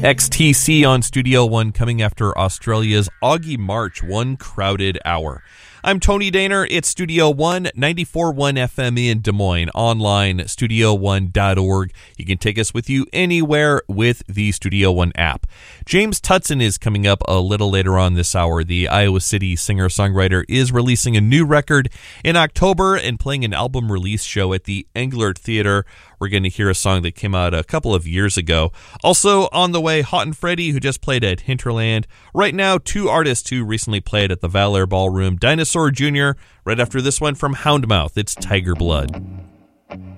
XTC on Studio One, coming after Australia's Augie March, One Crowded Hour. I'm Tony Daner. It's Studio One, 94.1 FM in Des Moines, online, studio1.org. You can take us with you anywhere with the Studio One app. James Tutson is coming up a little later on this hour. The Iowa City singer-songwriter is releasing a new record in October and playing an album release show at the Englert Theater. We're going to hear a song that came out a couple of years ago. Also on the way, Hot and Freddy, who just played at Hinterland. Right now, two artists who recently played at the Valor Ballroom, Dinosaur Jr., right after this one from Houndmouth. It's Tiger Blood.